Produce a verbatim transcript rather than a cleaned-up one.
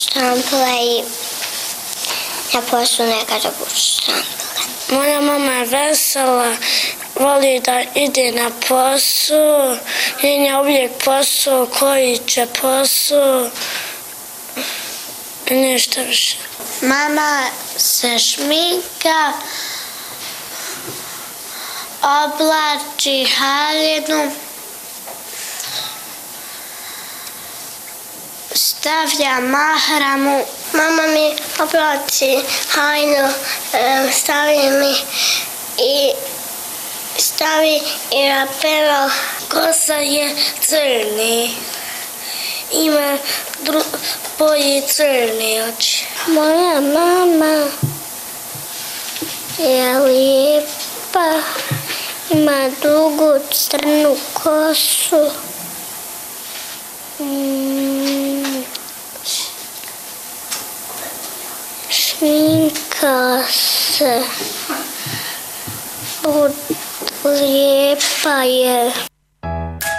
Štampala i na poslu nekada budu štampala. Moja mama je vesela, voli da ide na posao, njen je uvijek posao, koji će posao i ništa više. Mama se šminka, oblači haljinu, stavlja mahramu. Mama mi oblači haljinu, stavi mi i stavi i rapero. Kosa je crni, ima boji crni oči. Moja mama je lijepa, ima dugu crnu kosu. Mm. Šminka se, lijepa je.